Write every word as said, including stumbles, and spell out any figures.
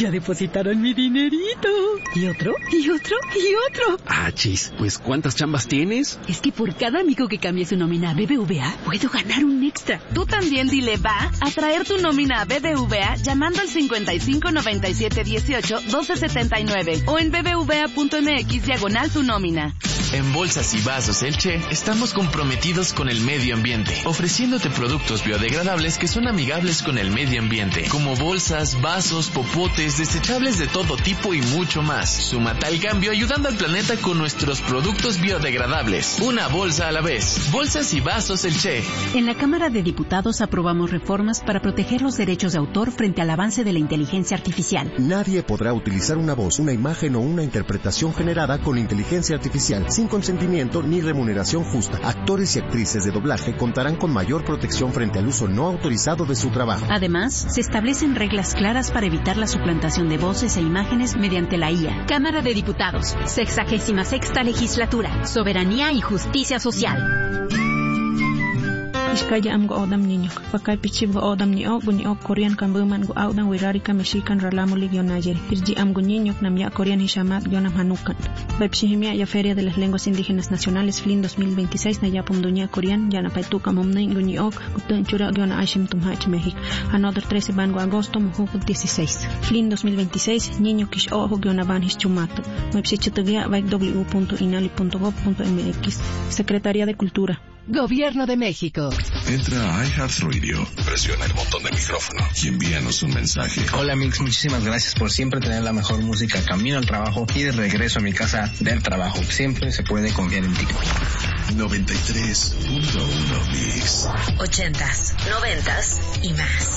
Ya depositaron mi dinerito. Y otro, y otro, y otro. Ah, chis, pues ¿cuántas chambas tienes? Es que por cada amigo que cambie su nómina a B B V A, puedo ganar un extra. Tú también dile va a traer tu nómina a B B V A llamando al cincuenta y cinco noventa y siete dieciocho doce setenta y nueve o en bbva.mx diagonal tu nómina. En Bolsas y Vasos El Che estamos comprometidos con el medio ambiente, ofreciéndote productos biodegradables que son amigables con el medio ambiente, como bolsas, vasos, popotes, desechables de todo tipo y mucho más. Súmate al cambio ayudando al planeta con nuestros productos biodegradables. Una bolsa a la vez. Bolsas y Vasos El Che. En la Cámara de Diputados aprobamos reformas para proteger los derechos de autor frente al avance de la inteligencia artificial. Nadie podrá utilizar una voz, una imagen o una interpretación generada con inteligencia artificial sin consentimiento ni remuneración justa. Actores y actrices de doblaje contarán con mayor protección frente al uso no autorizado de su trabajo. Además, se establecen reglas claras para evitar la suplantación de voces e imágenes mediante la I A. Cámara de Diputados, sexagésima sexta legislatura, soberanía y justicia social. Iskaya am go odam niño, pakay pichib go odam ni ok bunyi ok Korean kan buman go awdang wirari ka Mexican ralamulig yon ayer. Pirji am go niño nam ya Korean hishamat yonam hanukan. Baipsihimia ya Feria de las Lenguas Indígenas Nacionales F L I N dos mil veintiséis na ya pomdunya Korean ya na paituka momnay gunyi ok utun chura yona aishim tumhach México. Another trece bango agosto mujuk dieciséis. F L I N dos mil veintiséis niño kish ojo yona van hischumato. Mepsichitugia baik w punto inali punto gov punto m x. Secretaría de Cultura. Gobierno de México. Entra a iHeartRadio, presiona el botón de micrófono y envíanos un mensaje. Hola Mix, muchísimas gracias por siempre tener la mejor música camino al trabajo y de regreso a mi casa del trabajo. Siempre se puede confiar en ti. noventa y tres punto uno Mix. Ochentas, noventas y más.